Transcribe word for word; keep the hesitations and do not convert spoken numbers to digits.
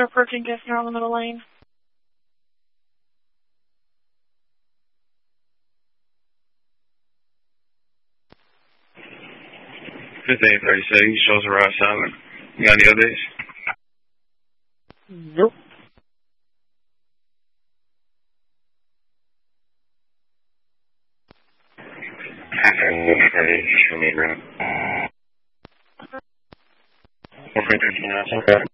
They're approaching Gessner on the middle lane. fifteen thirty-six, shows arrive silent. You got any updates? Nope. Okay.